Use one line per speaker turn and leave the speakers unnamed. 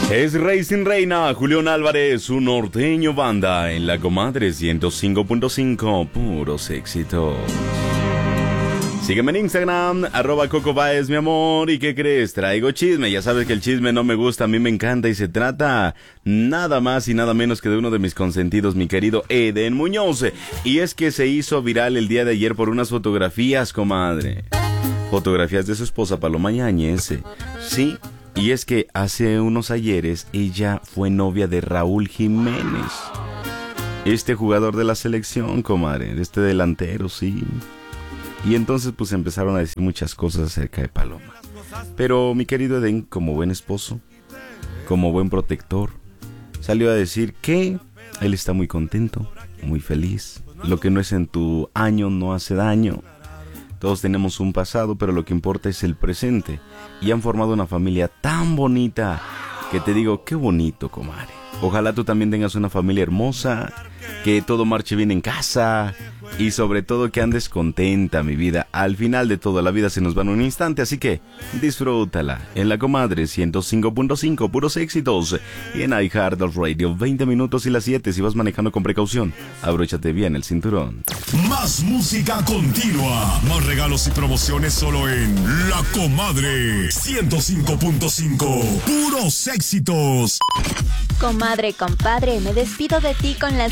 Es Rey sin Reina, Julián Álvarez, un norteño banda en la Comadre 105.5, puros éxitos. Sígueme en Instagram, @CocoBaez, mi amor. ¿Y qué crees? Traigo chisme. Ya sabes que el chisme no me gusta, a mí me encanta. Y se trata nada más y nada menos que de uno de mis consentidos, mi querido Eden Muñoz. Y es que se hizo viral el día de ayer por unas fotografías, comadre. Fotografías de su esposa Paloma Yáñez. Sí, y es que hace unos ayeres ella fue novia de Raúl Jiménez. Este jugador de la selección, comadre, de este delantero, sí. Y entonces pues empezaron a decir muchas cosas acerca de Paloma. Pero mi querido Eden, como buen esposo, como buen protector, salió a decir que él está muy contento, muy feliz. Lo que no es en tu año no hace daño. Todos tenemos un pasado, pero lo que importa es el presente. Y han formado una familia tan bonita que te digo, qué bonito, comadre. Ojalá tú también tengas una familia hermosa, que todo marche bien en casa y sobre todo que andes contenta, mi vida. Al final de todo, la vida se nos va en un instante, así que disfrútala. En la Comadre 105.5, puros éxitos. Y en iHeartRadio, 20 minutos y las 7. Si vas manejando con precaución, abróchate bien el cinturón.
Más música continua, más regalos y promociones solo en La Comadre 105.5, puros éxitos.
Comadre, compadre, me despido de ti con las